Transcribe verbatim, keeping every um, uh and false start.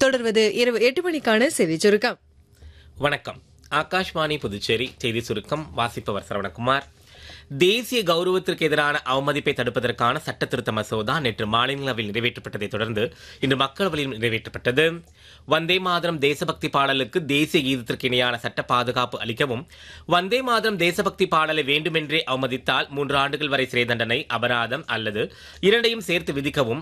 தொடர்வது இரவு எட்டு மணிக்கான செய்தி சுருக்கம். வணக்கம். ஆகாஷ்வாணி புதுச்சேரி செய்தி சுருக்கம் வாசிப்பவர் சரவணகுமார். தேசிய கௌரவத்திற்கு எதிரான அவமதிப்பை தடுப்பதற்கான சட்ட திருத்த மசோதா நேற்று மாநிலங்களவையில் நிறைவேற்றப்பட்டதை தொடர்ந்து இன்று மக்களவையில் நிறைவேற்றப்பட்டது. வந்தே மாதரம் தேசபக்தி பாடலுக்கு தேசிய கீதத்திற்கு இணையான சட்ட பாதுகாப்பு அளிக்கவும், வந்தே மாதரம் தேசபக்தி பாடலை வேண்டுமென்றே அவமதித்தால் மூன்று ஆண்டுகள் வரை சிறை தண்டனை, அபராதம் அல்லது இரண்டையும் சேர்த்து விதிக்கவும்